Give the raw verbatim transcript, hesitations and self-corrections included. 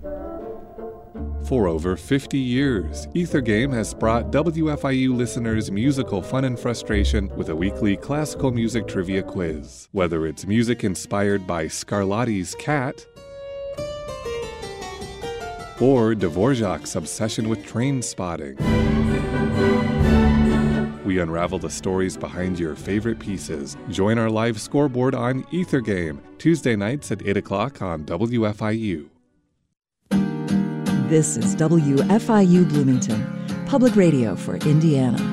For over fifty years, Ether Game has brought W F I U listeners musical fun and frustration with a weekly classical music trivia quiz. Whether it's music inspired by Scarlatti's Cat or Dvorak's obsession with train spotting, we unravel the stories behind your favorite pieces. Join our live scoreboard on Ether Game, Tuesday nights at eight o'clock on W F I U. This is W F I U Bloomington, public radio for Indiana.